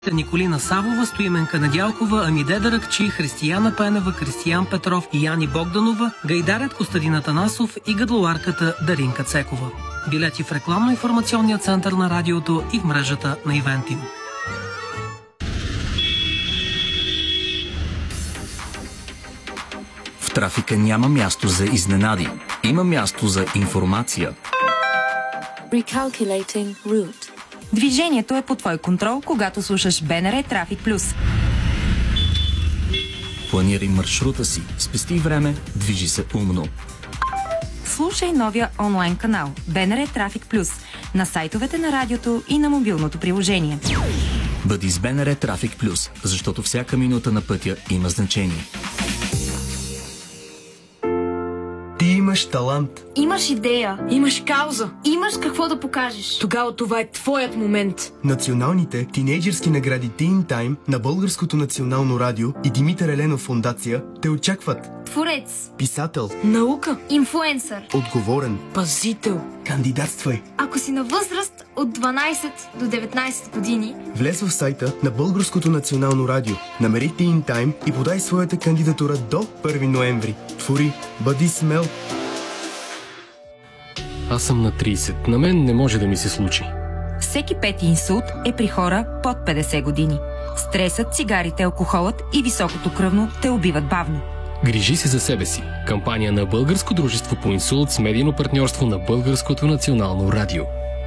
Николина Савова, Стоименка Недялкова, Амиде Даракчи, Християна Пенева, Кристиян Петров и Яни Богданова, гайдарят Костадин Атанасов и гадлуарката Даринка Цекова. Билети в рекламно-информационния център на радиото и в мрежата на Ивентим. В трафика няма място за изненади. Има място за информация. Recalculating route. Движението е под твой контрол, когато слушаш БНР Трафик Плюс. Планирай маршрута си, спести време, движи се умно. Слушай новия онлайн канал БНР Трафик Плюс на сайтовете на радиото и на мобилното приложение. Бъди с БНР Трафик Плюс, защото всяка минута на пътя има значение. Ти имаш талант. Имаш идея. Имаш кауза. Имаш какво да покажеш. Тогава това е твоят момент. Националните тинейджърски награди Teen Time на Българското национално радио и Димитър Еленов фондация те очакват. Творец. Писател. Наука. Инфлуенсър. Отговорен. Пазител. Кандидатствай. Ако си на възраст от 12 до 19 години, влез в сайта на Българското национално радио, намери Teen Time и подай своята кандидатура до 1 ноември. Твори, бъди смел. Аз съм на 30. На мен не може да ми се случи. Всеки пети инсулт е при хора под 50 години. Стресът, цигарите, алкохолът и високото кръвно те убиват бавно. Грижи се за себе си. Кампания на Българско дружество по инсулт с медийно партньорство на Българското национално радио.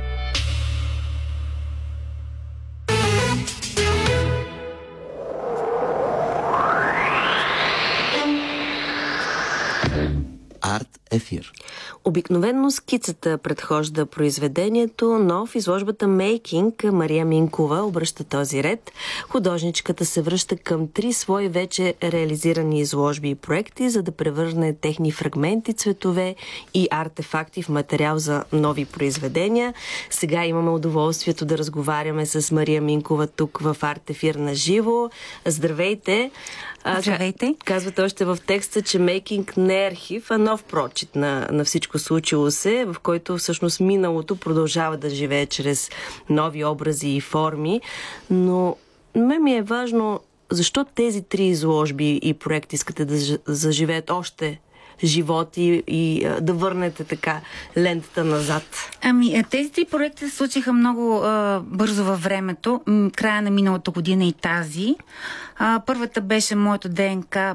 Арт ефир. Обикновено скицата предхожда произведението, но в изложбата Making Мария Минкова обръща този ред. Художничката се връща към 3 свои вече реализирани изложби и проекти, за да превърне техни фрагменти, цветове и артефакти в материал за нови произведения. Сега имаме удоволствието да разговаряме с Мария Минкова тук в Арт ефир на живо. Здравейте! Здравейте! Казвате още в текста, че Making не е архив, а нов прочит на всичко случило се, в който всъщност миналото продължава да живее чрез нови образи и форми. Но ми е важно, защо тези 3 изложби и проекти искате да заживеят още живот и да върнете така лентата назад? Тези 3 проекта се случиха много бързо във времето, края на миналата година и тази. Първата беше моето ДНК